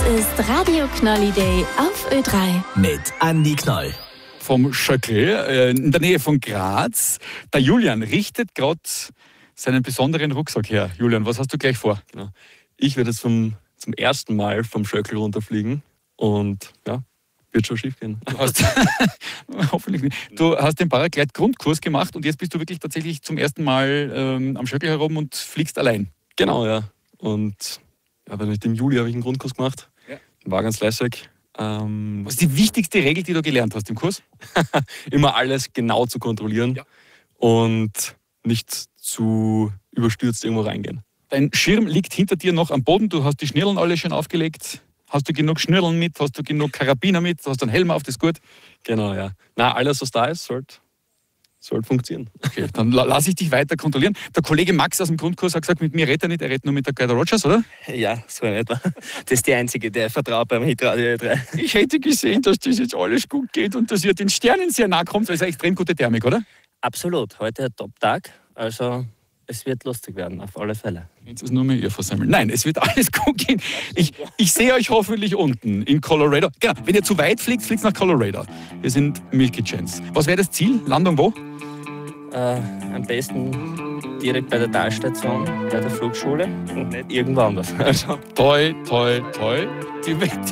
ist Radio Knolli auf Ö3. Mit Andi Knoll. Vom Schöckl in der Nähe von Graz. Der Julian richtet gerade seinen besonderen Rucksack her. Julian, was hast du gleich vor? Genau. Ich werde jetzt zum ersten Mal vom Schöckl runterfliegen und ja, wird schon schief gehen. Du hast, hoffentlich nicht. Du hast den Paraglide-Grundkurs gemacht und jetzt bist du wirklich tatsächlich zum ersten Mal am Schöckl herum und fliegst allein. Genau, ja. Und ja, im Juli habe ich einen Grundkurs gemacht. Ja. War ganz lässig. Was ist die wichtigste Regel, die du gelernt hast im Kurs? Immer alles genau zu kontrollieren, ja, und nicht zu überstürzt irgendwo reingehen. Dein Schirm liegt hinter dir noch am Boden. Du hast die Schnirren alle schon aufgelegt. Hast du genug Schnirren mit? Hast du genug Karabiner mit? Hast du einen Helm auf? Das ist gut. Genau, ja. Na, alles, was da ist, sollte funktionieren. Okay, dann lasse ich dich weiter kontrollieren. Der Kollege Max aus dem Grundkurs hat gesagt, mit mir redet er nicht, er redet nur mit der Gerda Rogers, oder? Ja, so in etwa. Das ist die einzige, der vertraut beim Hitradio 3. Ich hätte gesehen, dass das jetzt alles gut geht und dass ihr den Sternen sehr nahe kommt. Das ist eine extrem gute Thermik, oder? Absolut. Heute ein Top-Tag. Also es wird lustig werden, auf alle Fälle. Jetzt ist nur mehr ihr versammelt. Nein, es wird alles gut gehen. Ich sehe euch hoffentlich unten in Colorado. Genau, wenn ihr zu weit fliegt, fliegt nach Colorado. Wir sind Milky Chance. Was wäre das Ziel? Landung wo? Am besten direkt bei der Talstation, bei der Flugschule und nicht irgendwo anders. Also. Toi, toi, toi. Die